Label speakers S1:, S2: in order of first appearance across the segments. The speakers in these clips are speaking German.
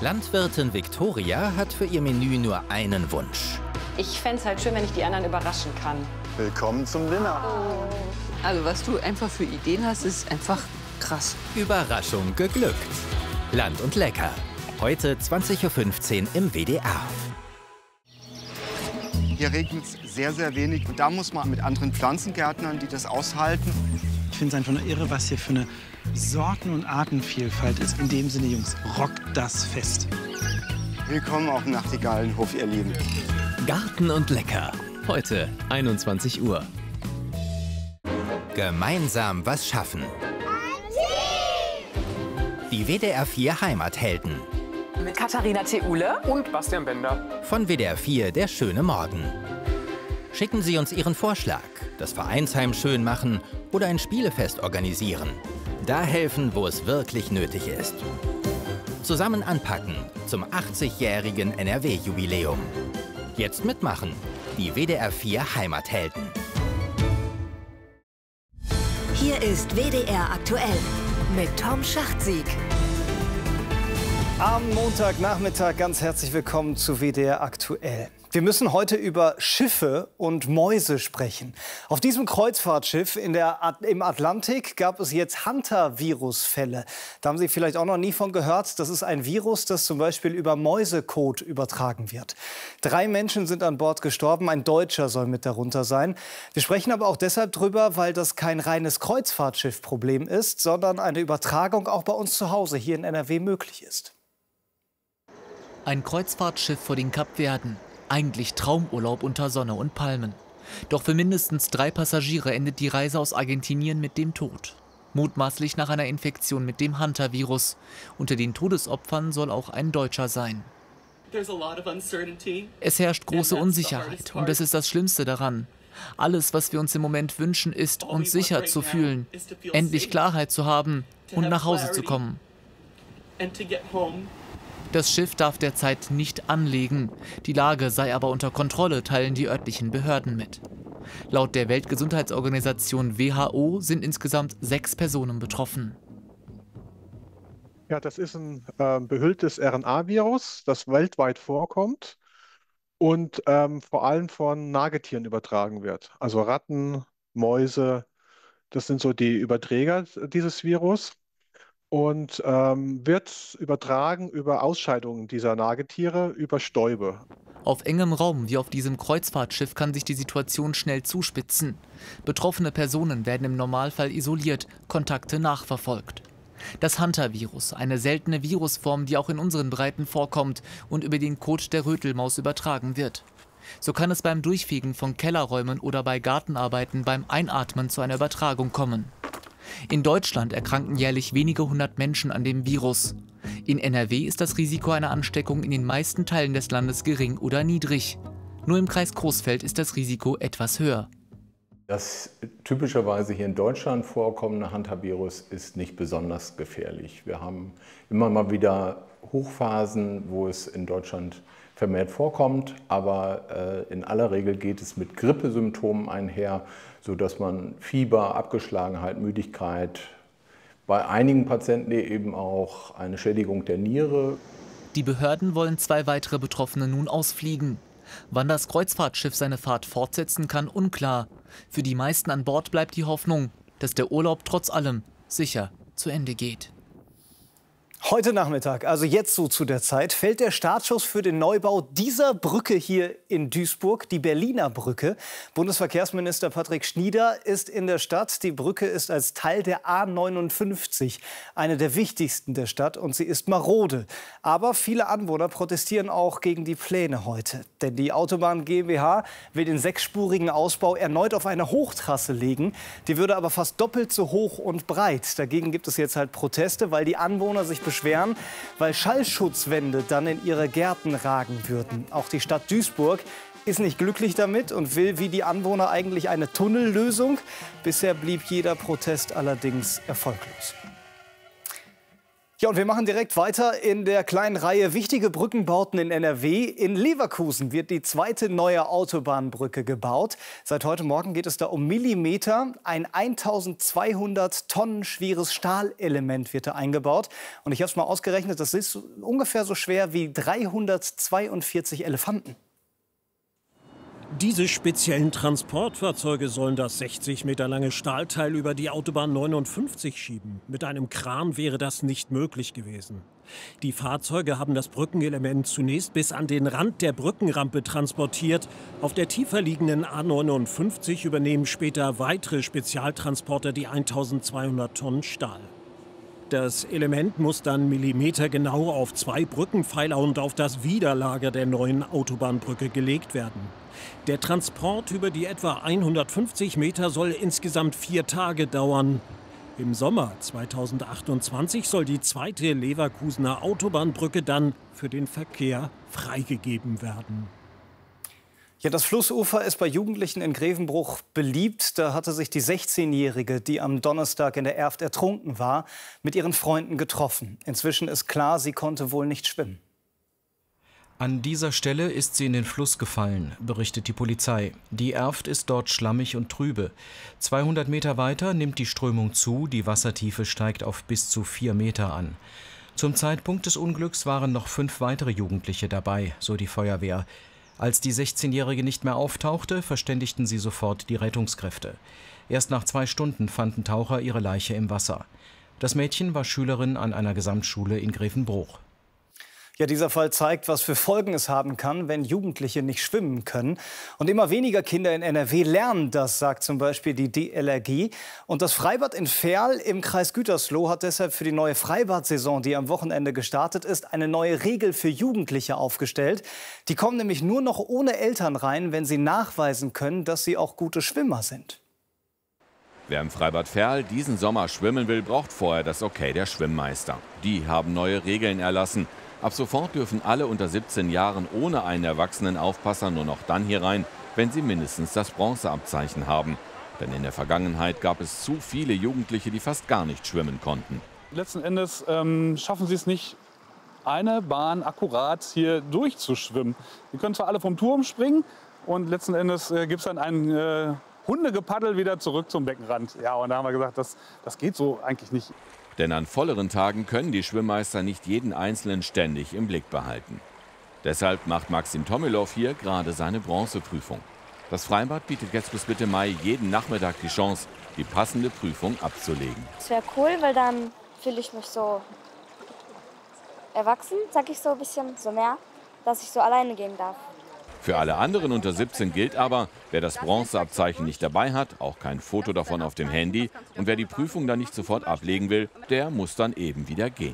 S1: Landwirtin Viktoria hat für ihr Menü nur einen Wunsch.
S2: Ich fände es halt schön, wenn ich die anderen überraschen kann.
S3: Willkommen zum Dinner.
S4: Also was du einfach für Ideen hast, ist einfach krass.
S1: Überraschung geglückt. Land und Lecker. Heute 20:15 Uhr im WDR.
S3: Hier regnet es sehr, sehr wenig. Und da muss man mit anderen Pflanzengärtnern, die das aushalten.
S5: Ich finde es einfach nur irre, was hier für eine Sorten- und Artenvielfalt ist. In dem Sinne, Jungs, rockt das Fest.
S3: Willkommen auf dem Nachtigallenhof, ihr Lieben.
S1: Garten und Lecker. Heute 21 Uhr. Gemeinsam was schaffen. Die WDR 4 Heimathelden.
S6: Mit Katharina Theule
S7: und Bastian Bender.
S1: Von WDR 4 Der schöne Morgen. Schicken Sie uns Ihren Vorschlag. Das Vereinsheim schön machen oder ein Spielefest organisieren. Da helfen, wo es wirklich nötig ist. Zusammen anpacken zum 80-jährigen NRW-Jubiläum. Jetzt mitmachen. Die WDR 4 Heimathelden.
S8: Hier ist WDR aktuell mit Tom Schachtsieg.
S9: Am Montagnachmittag ganz herzlich willkommen zu WDR aktuell. Wir müssen heute über Schiffe und Mäuse sprechen. Auf diesem Kreuzfahrtschiff im Atlantik gab es jetzt Hantavirus-Fälle. Da haben Sie vielleicht auch noch nie von gehört. Das ist ein Virus, das zum Beispiel über Mäusekot übertragen wird. 3 Menschen sind an Bord gestorben, ein Deutscher soll mit darunter sein. Wir sprechen aber auch deshalb drüber, weil das kein reines Kreuzfahrtschiff-Problem ist, sondern eine Übertragung auch bei uns zu Hause hier in NRW möglich ist.
S10: Ein Kreuzfahrtschiff vor den Kapverden. Eigentlich Traumurlaub unter Sonne und Palmen. Doch für mindestens 3 Passagiere endet die Reise aus Argentinien mit dem Tod. Mutmaßlich nach einer Infektion mit dem Hantavirus. Unter den Todesopfern soll auch ein Deutscher sein. Es herrscht große Unsicherheit und das ist das Schlimmste daran. Alles, was wir uns im Moment wünschen, ist, uns sicher zu fühlen, endlich Klarheit zu haben und nach Hause zu kommen. Das Schiff darf derzeit nicht anlegen. Die Lage sei aber unter Kontrolle, teilen die örtlichen Behörden mit. Laut der Weltgesundheitsorganisation WHO sind insgesamt 6 Personen betroffen.
S11: Ja, das ist ein behülltes RNA-Virus, das weltweit vorkommt und vor allem von Nagetieren übertragen wird. Also Ratten, Mäuse, das sind so die Überträger dieses Virus. Und wird übertragen über Ausscheidungen dieser Nagetiere, über Stäube.
S10: Auf engem Raum wie auf diesem Kreuzfahrtschiff kann sich die Situation schnell zuspitzen. Betroffene Personen werden im Normalfall isoliert, Kontakte nachverfolgt. Das Hantavirus, eine seltene Virusform, die auch in unseren Breiten vorkommt und über den Kot der Rötelmaus übertragen wird. So kann es beim Durchfegen von Kellerräumen oder bei Gartenarbeiten beim Einatmen zu einer Übertragung kommen. In Deutschland erkranken jährlich wenige 100 Menschen an dem Virus. In NRW ist das Risiko einer Ansteckung in den meisten Teilen des Landes gering oder niedrig. Nur im Kreis Coesfeld ist das Risiko etwas höher.
S12: Das typischerweise hier in Deutschland vorkommende Hantavirus ist nicht besonders gefährlich. Wir haben immer mal wieder Hochphasen, wo es in Deutschland vermehrt vorkommt, aber in aller Regel geht es mit Grippesymptomen einher, sodass man Fieber, Abgeschlagenheit, Müdigkeit, bei einigen Patienten eben auch eine Schädigung der Niere.
S10: Die Behörden wollen 2 weitere Betroffene nun ausfliegen. Wann das Kreuzfahrtschiff seine Fahrt fortsetzen kann, unklar. Für die meisten an Bord bleibt die Hoffnung, dass der Urlaub trotz allem sicher zu Ende geht.
S9: Heute Nachmittag, also jetzt so zu der Zeit, fällt der Startschuss für den Neubau dieser Brücke hier in Duisburg, die Berliner Brücke. Bundesverkehrsminister Patrick Schnieder ist in der Stadt. Die Brücke ist als Teil der A59 eine der wichtigsten der Stadt und sie ist marode. Aber viele Anwohner protestieren auch gegen die Pläne heute. Denn die Autobahn GmbH will den 6-spurigen Ausbau erneut auf eine Hochtrasse legen. Die würde aber fast doppelt so hoch und breit. Dagegen gibt es jetzt halt Proteste, weil die Anwohner sich beschweren, weil Schallschutzwände dann in ihre Gärten ragen würden. Auch die Stadt Duisburg ist nicht glücklich damit und will wie die Anwohner eigentlich eine Tunnellösung. Bisher blieb jeder Protest allerdings erfolglos. Ja, und wir machen direkt weiter in der kleinen Reihe wichtige Brückenbauten in NRW. In Leverkusen wird die zweite neue Autobahnbrücke gebaut. Seit heute Morgen geht es da um Millimeter. Ein 1200 Tonnen schweres Stahlelement wird da eingebaut. Und ich habe es mal ausgerechnet, das ist ungefähr so schwer wie 342 Elefanten.
S7: Diese speziellen Transportfahrzeuge sollen das 60 Meter lange Stahlteil über die Autobahn 59 schieben. Mit einem Kran wäre das nicht möglich gewesen. Die Fahrzeuge haben das Brückenelement zunächst bis an den Rand der Brückenrampe transportiert. Auf der tiefer liegenden A59 übernehmen später weitere Spezialtransporter die 1200 Tonnen Stahl. Das Element muss dann millimetergenau auf 2 Brückenpfeiler und auf das Widerlager der neuen Autobahnbrücke gelegt werden. Der Transport über die etwa 150 Meter soll insgesamt 4 Tage dauern. Im Sommer 2028 soll die zweite Leverkusener Autobahnbrücke dann für den Verkehr freigegeben werden.
S9: Ja, das Flussufer ist bei Jugendlichen in Grevenbruch beliebt. Da hatte sich die 16-Jährige, die am Donnerstag in der Erft ertrunken war, mit ihren Freunden getroffen. Inzwischen ist klar, sie konnte wohl nicht schwimmen.
S13: An dieser Stelle ist sie in den Fluss gefallen, berichtet die Polizei. Die Erft ist dort schlammig und trübe. 200 Meter weiter nimmt die Strömung zu, die Wassertiefe steigt auf bis zu 4 Meter an. Zum Zeitpunkt des Unglücks waren noch 5 weitere Jugendliche dabei, so die Feuerwehr. Als die 16-Jährige nicht mehr auftauchte, verständigten sie sofort die Rettungskräfte. Erst nach 2 Stunden fanden Taucher ihre Leiche im Wasser. Das Mädchen war Schülerin an einer Gesamtschule in Grevenbruch.
S9: Ja, dieser Fall zeigt, was für Folgen es haben kann, wenn Jugendliche nicht schwimmen können. Und immer weniger Kinder in NRW lernen das, sagt zum Beispiel die DLRG. Und das Freibad in Verl im Kreis Gütersloh hat deshalb für die neue Freibad-Saison, die am Wochenende gestartet ist, eine neue Regel für Jugendliche aufgestellt. Die kommen nämlich nur noch ohne Eltern rein, wenn sie nachweisen können, dass sie auch gute Schwimmer sind.
S14: Wer im Freibad Verl diesen Sommer schwimmen will, braucht vorher das Okay der Schwimmmeister. Die haben neue Regeln erlassen. Ab sofort dürfen alle unter 17 Jahren ohne einen erwachsenen Aufpasser nur noch dann hier rein, wenn sie mindestens das Bronzeabzeichen haben. Denn in der Vergangenheit gab es zu viele Jugendliche, die fast gar nicht schwimmen konnten.
S15: Letzten Endes schaffen sie es nicht, eine Bahn akkurat hier durchzuschwimmen. Die können zwar alle vom Turm springen und letzten Endes gibt es dann ein Hundegepaddel wieder zurück zum Beckenrand. Ja, und da haben wir gesagt, das geht so eigentlich nicht.
S14: Denn an volleren Tagen können die Schwimmmeister nicht jeden Einzelnen ständig im Blick behalten. Deshalb macht Maxim Tomilow hier gerade seine Bronzeprüfung. Das Freibad bietet jetzt bis Mitte Mai jeden Nachmittag die Chance, die passende Prüfung abzulegen.
S16: Es wäre cool, weil dann fühle ich mich so erwachsen, sag ich so ein bisschen, so mehr, dass ich so alleine gehen darf.
S14: Für alle anderen unter 17 gilt aber, wer das Bronzeabzeichen nicht dabei hat, auch kein Foto davon auf dem Handy, und wer die Prüfung dann nicht sofort ablegen will, der muss dann eben wieder gehen.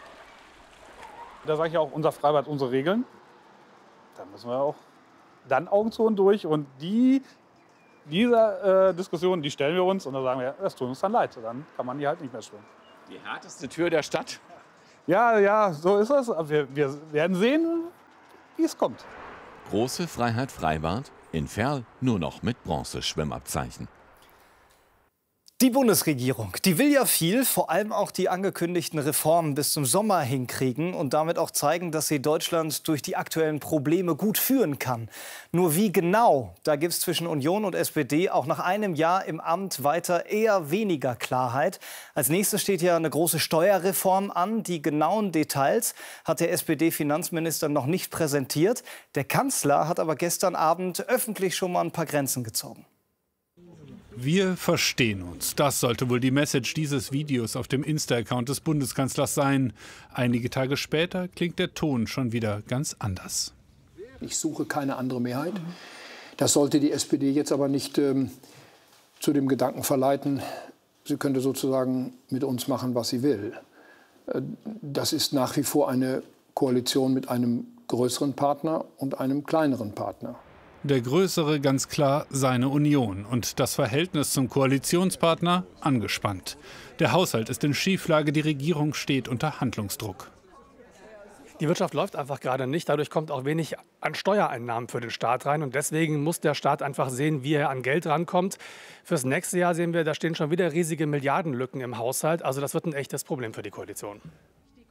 S15: Da sage ich auch, unser Freibad, unsere Regeln. Da müssen wir auch dann Augen zu und durch. Und diese Diskussion, die stellen wir uns und dann sagen wir, das tut uns dann leid. Dann kann man hier halt nicht mehr schwimmen.
S14: Die härteste Tür der Stadt?
S15: Ja, so ist es. Wir werden sehen, wie es kommt.
S14: Große Freiheit Freibad, in Verl nur noch mit Bronzeschwimmabzeichen.
S9: Die Bundesregierung, die will ja viel, vor allem auch die angekündigten Reformen bis zum Sommer hinkriegen und damit auch zeigen, dass sie Deutschland durch die aktuellen Probleme gut führen kann. Nur wie genau, da gibt es zwischen Union und SPD auch nach einem Jahr im Amt weiter eher weniger Klarheit. Als nächstes steht ja eine große Steuerreform an. Die genauen Details hat der SPD-Finanzminister noch nicht präsentiert. Der Kanzler hat aber gestern Abend öffentlich schon mal ein paar Grenzen gezogen.
S17: Wir verstehen uns. Das sollte wohl die Message dieses Videos auf dem Insta-Account des Bundeskanzlers sein. Einige Tage später klingt der Ton schon wieder ganz anders.
S18: Ich suche keine andere Mehrheit. Das sollte die SPD jetzt aber nicht zu dem Gedanken verleiten, sie könnte sozusagen mit uns machen, was sie will. Das ist nach wie vor eine Koalition mit einem größeren Partner und einem kleineren Partner.
S17: Der Größere ganz klar seine Union und das Verhältnis zum Koalitionspartner angespannt. Der Haushalt ist in Schieflage, die Regierung steht unter Handlungsdruck.
S19: Die Wirtschaft läuft einfach gerade nicht. Dadurch kommt auch wenig an Steuereinnahmen für den Staat rein. Und deswegen muss der Staat einfach sehen, wie er an Geld rankommt. Fürs nächste Jahr sehen wir, da stehen schon wieder riesige Milliardenlücken im Haushalt. Also das wird ein echtes Problem für die Koalition.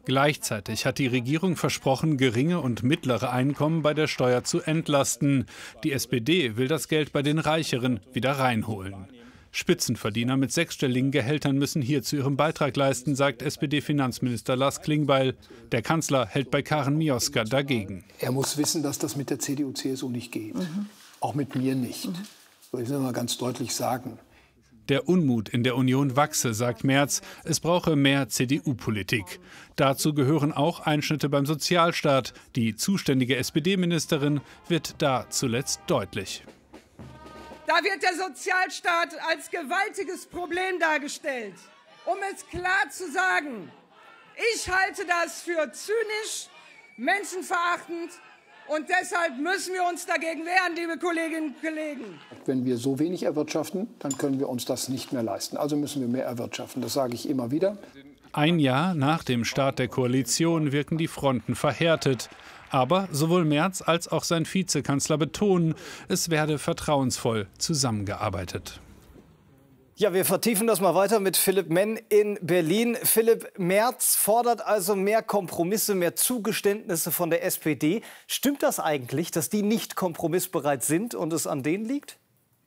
S17: Gleichzeitig hat die Regierung versprochen, geringe und mittlere Einkommen bei der Steuer zu entlasten. Die SPD will das Geld bei den Reicheren wieder reinholen. Spitzenverdiener mit sechsstelligen Gehältern müssen hierzu ihren Beitrag leisten, sagt SPD-Finanzminister Lars Klingbeil. Der Kanzler hält bei Karen Mioska dagegen.
S18: Er muss wissen, dass das mit der CDU-CSU nicht geht. Auch mit mir nicht. Das will ich mal ganz deutlich sagen.
S17: Der Unmut in der Union wachse, sagt Merz. Es brauche mehr CDU-Politik. Dazu gehören auch Einschnitte beim Sozialstaat. Die zuständige SPD-Ministerin wird da zuletzt deutlich.
S20: Da wird der Sozialstaat als gewaltiges Problem dargestellt. Um es klar zu sagen, ich halte das für zynisch, menschenverachtend. Und deshalb müssen wir uns dagegen wehren, liebe Kolleginnen und Kollegen.
S18: Wenn wir so wenig erwirtschaften, dann können wir uns das nicht mehr leisten. Also müssen wir mehr erwirtschaften. Das sage ich immer wieder.
S17: Ein Jahr nach dem Start der Koalition wirken die Fronten verhärtet. Aber sowohl Merz als auch sein Vizekanzler betonen, es werde vertrauensvoll zusammengearbeitet.
S9: Ja, wir vertiefen das mal weiter mit Philipp Menn in Berlin. Philipp, Merz fordert also mehr Kompromisse, mehr Zugeständnisse von der SPD. Stimmt das eigentlich, dass die nicht kompromissbereit sind und es an denen liegt?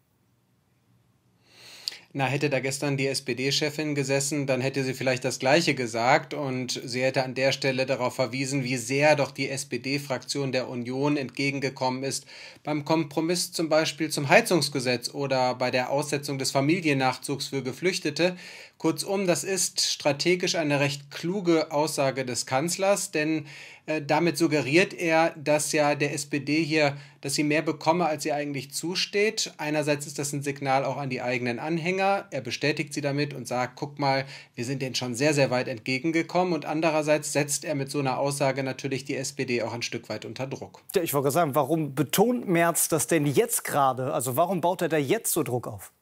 S21: Na, hätte da gestern die SPD-Chefin gesessen, dann hätte sie vielleicht das Gleiche gesagt und sie hätte an der Stelle darauf verwiesen, wie sehr doch die SPD-Fraktion der Union entgegengekommen ist beim Kompromiss zum Beispiel zum Heizungsgesetz oder bei der Aussetzung des Familiennachzugs für Geflüchtete. Kurzum, das ist strategisch eine recht kluge Aussage des Kanzlers, denn damit suggeriert er, dass ja der SPD hier, dass sie mehr bekomme, als ihr eigentlich zusteht. Einerseits ist das ein Signal auch an die eigenen Anhänger. Er bestätigt sie damit und sagt, guck mal, wir sind denen schon sehr, sehr weit entgegengekommen. Und andererseits setzt er mit so einer Aussage natürlich die SPD auch ein Stück weit unter Druck.
S9: Ja, ich wollte sagen, warum betont Merz das denn jetzt gerade? Also warum baut er da jetzt so Druck auf?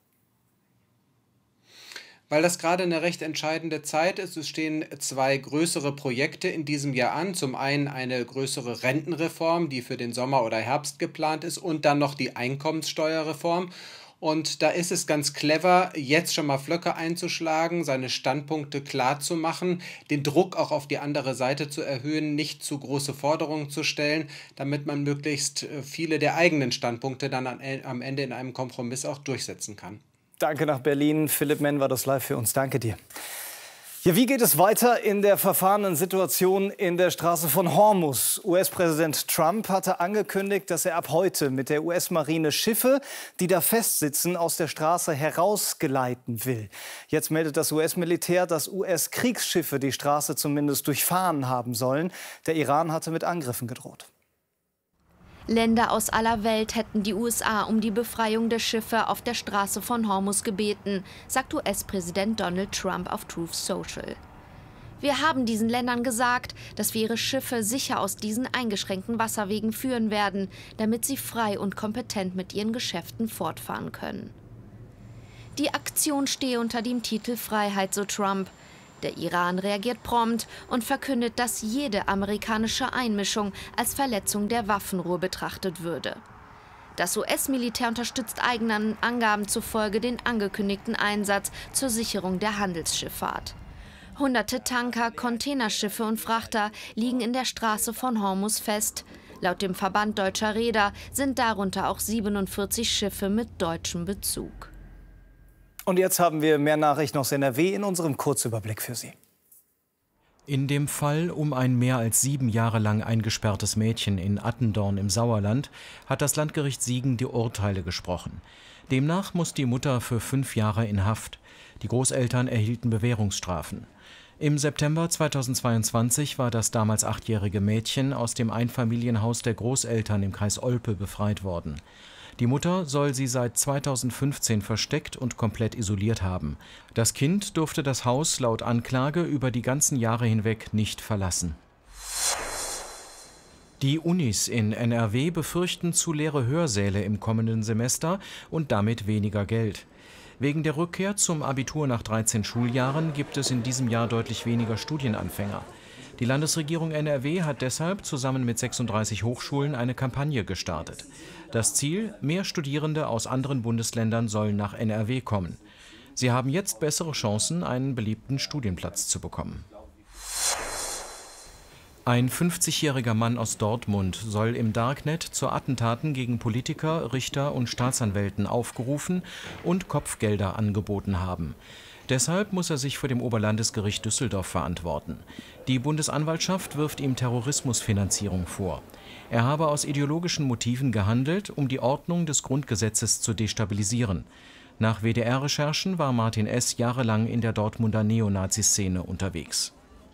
S21: Weil das gerade eine recht entscheidende Zeit ist. Es stehen zwei größere Projekte in diesem Jahr an. Zum einen eine größere Rentenreform, die für den Sommer oder Herbst geplant ist, und dann noch die Einkommenssteuerreform. Und da ist es ganz clever, jetzt schon mal Flöcke einzuschlagen, seine Standpunkte klar zu machen, den Druck auch auf die andere Seite zu erhöhen, nicht zu große Forderungen zu stellen, damit man möglichst viele der eigenen Standpunkte dann am Ende in einem Kompromiss auch durchsetzen kann.
S9: Danke nach Berlin. Philipp Menn war das live für uns. Danke dir. Ja, wie geht es weiter in der verfahrenen Situation in der Straße von Hormuz? US-Präsident Trump hatte angekündigt, dass er ab heute mit der US-Marine Schiffe, die da festsitzen, aus der Straße herausgeleiten will. Jetzt meldet das US-Militär, dass US-Kriegsschiffe die Straße zumindest durchfahren haben sollen. Der Iran hatte mit Angriffen gedroht.
S22: Länder aus aller Welt hätten die USA um die Befreiung der Schiffe auf der Straße von Hormuz gebeten, sagt US-Präsident Donald Trump auf Truth Social. Wir haben diesen Ländern gesagt, dass wir ihre Schiffe sicher aus diesen eingeschränkten Wasserwegen führen werden, damit sie frei und kompetent mit ihren Geschäften fortfahren können. Die Aktion stehe unter dem Titel Freiheit, so Trump. Der Iran reagiert prompt und verkündet, dass jede amerikanische Einmischung als Verletzung der Waffenruhe betrachtet würde. Das US-Militär unterstützt eigenen Angaben zufolge den angekündigten Einsatz zur Sicherung der Handelsschifffahrt. Hunderte Tanker, Containerschiffe und Frachter liegen in der Straße von Hormuz fest. Laut dem Verband Deutscher Reeder sind darunter auch 47 Schiffe mit deutschem Bezug.
S9: Und jetzt haben wir mehr Nachrichten aus NRW in unserem Kurzüberblick für Sie.
S13: In dem Fall um ein mehr als 7 Jahre lang eingesperrtes Mädchen in Attendorn im Sauerland hat das Landgericht Siegen die Urteile gesprochen. Demnach muss die Mutter für 5 Jahre in Haft. Die Großeltern erhielten Bewährungsstrafen. Im September 2022 war das damals 8-jährige Mädchen aus dem Einfamilienhaus der Großeltern im Kreis Olpe befreit worden. Die Mutter soll sie seit 2015 versteckt und komplett isoliert haben. Das Kind durfte das Haus laut Anklage über die ganzen Jahre hinweg nicht verlassen. Die Unis in NRW befürchten zu leere Hörsäle im kommenden Semester und damit weniger Geld. Wegen der Rückkehr zum Abitur nach 13 Schuljahren gibt es in diesem Jahr deutlich weniger Studienanfänger. Die Landesregierung NRW hat deshalb zusammen mit 36 Hochschulen eine Kampagne gestartet. Das Ziel: mehr Studierende aus anderen Bundesländern sollen nach NRW kommen. Sie haben jetzt bessere Chancen, einen beliebten Studienplatz zu bekommen. Ein 50-jähriger Mann aus Dortmund soll im Darknet zu Attentaten gegen Politiker, Richter und Staatsanwälten aufgerufen und Kopfgelder angeboten haben. Deshalb muss er sich vor dem Oberlandesgericht Düsseldorf verantworten. Die Bundesanwaltschaft wirft ihm Terrorismusfinanzierung vor. Er habe aus ideologischen Motiven gehandelt, um die Ordnung des Grundgesetzes zu destabilisieren. Nach WDR-Recherchen war Martin S. jahrelang in der Dortmunder Neonazi-Szene unterwegs.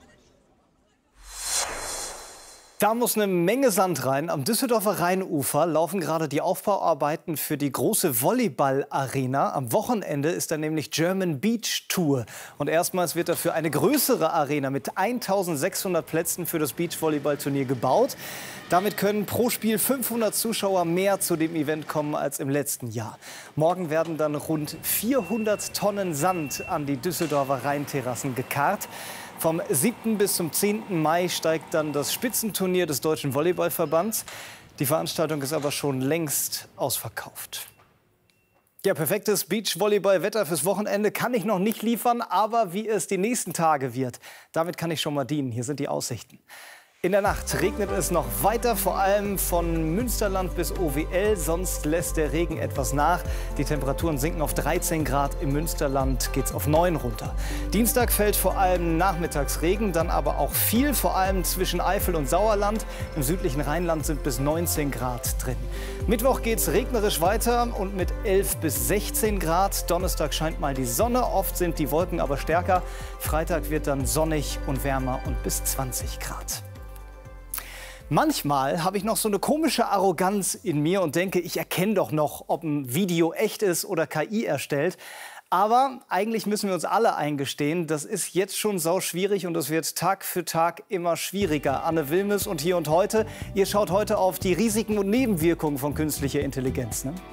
S9: Da muss eine Menge Sand rein. Am Düsseldorfer Rheinufer laufen gerade die Aufbauarbeiten für die große Volleyball-Arena. Am Wochenende ist da nämlich German Beach Tour. Und erstmals wird dafür eine größere Arena mit 1600 Plätzen für das Beachvolleyball-Turnier gebaut. Damit können pro Spiel 500 Zuschauer mehr zu dem Event kommen als im letzten Jahr. Morgen werden dann rund 400 Tonnen Sand an die Düsseldorfer Rheinterrassen gekarrt. Vom 7. bis zum 10. Mai steigt dann das Spitzenturnier des Deutschen Volleyballverbands. Die Veranstaltung ist aber schon längst ausverkauft. Ja, perfektes Beachvolleyball-Wetter fürs Wochenende kann ich noch nicht liefern, aber wie es die nächsten Tage wird, damit kann ich schon mal dienen. Hier sind die Aussichten. In der Nacht regnet es noch weiter, vor allem von Münsterland bis OWL, sonst lässt der Regen etwas nach. Die Temperaturen sinken auf 13 Grad, im Münsterland geht es auf 9 runter. Dienstag fällt vor allem nachmittags Regen, dann aber auch viel, vor allem zwischen Eifel und Sauerland. Im südlichen Rheinland sind bis 19 Grad drin. Mittwoch geht es regnerisch weiter und mit 11 bis 16 Grad. Donnerstag scheint mal die Sonne, oft sind die Wolken aber stärker. Freitag wird dann sonnig und wärmer und bis 20 Grad. Manchmal habe ich noch so eine komische Arroganz in mir und denke, ich erkenne doch noch, ob ein Video echt ist oder KI erstellt. Aber eigentlich müssen wir uns alle eingestehen, das ist jetzt schon sau schwierig und es wird Tag für Tag immer schwieriger. Anne Wilmes und Hier und Heute. Ihr schaut heute auf die Risiken und Nebenwirkungen von künstlicher Intelligenz, ne?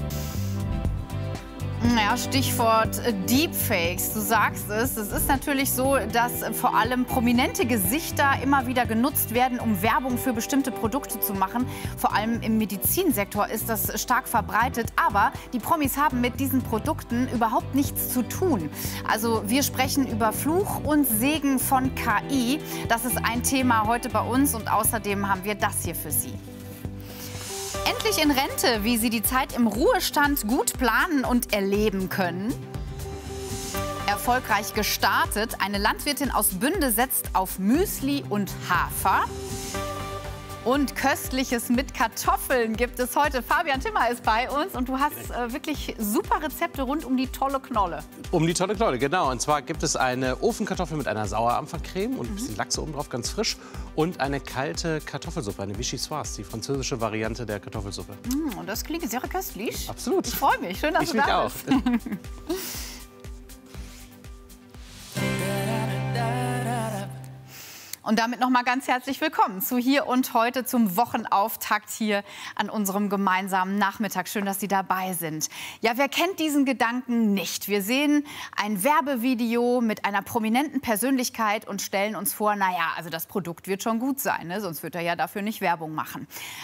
S2: Ja, Stichwort Deepfakes. Du sagst es. Es ist natürlich so, dass vor allem prominente Gesichter immer wieder genutzt werden, um Werbung für bestimmte Produkte zu machen. Vor allem im Medizinsektor ist das stark verbreitet. Aber die Promis haben mit diesen Produkten überhaupt nichts zu tun. Also wir sprechen über Fluch und Segen von KI. Das ist ein Thema heute bei uns und außerdem haben wir das hier für Sie. Endlich in Rente, wie Sie die Zeit im Ruhestand gut planen und erleben können. Erfolgreich gestartet. Eine Landwirtin aus Bünde setzt auf Müsli und Hafer. Und Köstliches mit Kartoffeln gibt es heute. Fabian Timmer ist bei uns und du hast wirklich super Rezepte rund um die tolle Knolle.
S4: Um die tolle Knolle, genau. Und zwar gibt es eine Ofenkartoffel mit einer Sauerampfercreme und ein bisschen Lachs oben drauf, ganz frisch. Und eine kalte Kartoffelsuppe, eine Vichyssoise, die französische Variante der Kartoffelsuppe.
S2: Und das klingt sehr köstlich.
S4: Absolut.
S2: Ich freue mich. Schön, dass du da bist. Ich mich auch. Und damit noch mal ganz herzlich willkommen zu Hier und Heute zum Wochenauftakt hier an unserem gemeinsamen Nachmittag. Schön, dass Sie dabei sind. Ja, wer kennt diesen Gedanken nicht? Wir sehen ein Werbevideo mit einer prominenten Persönlichkeit und stellen uns vor, naja, also das Produkt wird schon gut sein, ne? Sonst wird er ja dafür nicht Werbung machen.